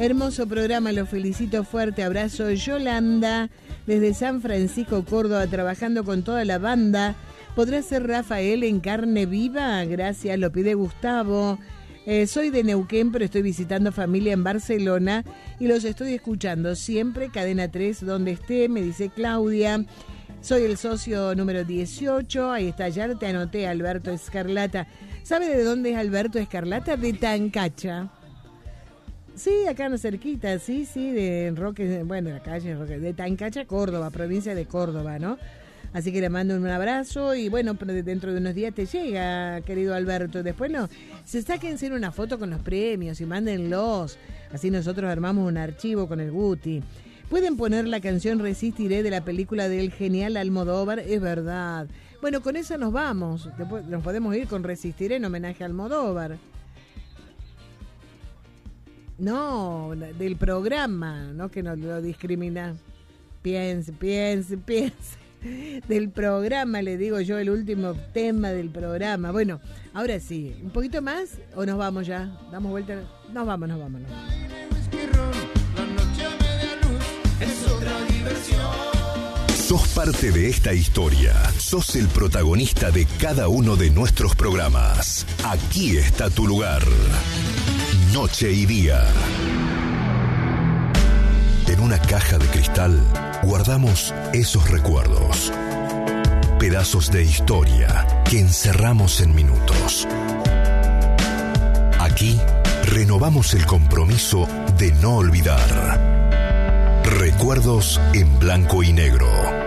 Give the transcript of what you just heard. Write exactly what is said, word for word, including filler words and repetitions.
Hermoso programa, lo felicito, fuerte abrazo. Yolanda, desde San Francisco, Córdoba, trabajando con toda la banda. ¿Podrá ser Rafael en carne viva? Gracias, lo pide Gustavo. Eh, soy de Neuquén, pero estoy visitando familia en Barcelona y los estoy escuchando siempre. Cadena tres, donde esté, me dice Claudia. Soy el socio número dieciocho. Ahí está, ya te anoté, Alberto Escarlata. ¿Sabe de dónde es Alberto Escarlata? De Tancacha. Sí, acá no cerquita, sí, sí, de Roque, bueno, la calle Roque, de Tancacha, Córdoba, provincia de Córdoba, ¿no? Así que le mando un abrazo y bueno, dentro de unos días te llega, querido Alberto. Después no, se sáquense una foto con los premios y mándenlos. Así nosotros armamos un archivo con el Guti. Pueden poner la canción Resistiré de la película del genial Almodóvar, es verdad. Bueno, con esa nos vamos. Después nos podemos ir con Resistiré en homenaje a Almodóvar. No, del programa, no que nos lo discrimina. Piense, piense, piense. Del programa, le digo yo, el último tema del programa. Bueno, ahora sí, ¿un poquito más o nos vamos ya? ¿Damos vuelta? Nos vamos, nos vamos. Nos vamos. Sos parte de esta historia. Sos el protagonista de cada uno de nuestros programas. Aquí está tu lugar. Noche y día. En una caja de cristal guardamos esos recuerdos. Pedazos de historia que encerramos en minutos. Aquí renovamos el compromiso de no olvidar. Recuerdos en blanco y negro.